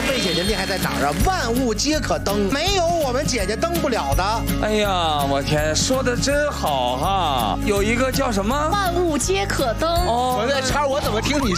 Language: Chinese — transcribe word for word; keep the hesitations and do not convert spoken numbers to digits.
贝姐姐厉害在哪儿啊？万物皆可登，没有我们姐姐登不了的。 哎呀，我天，说的真好哈！有一个叫什么？ 万物皆可登。 哦， 我在叉，我怎么听你？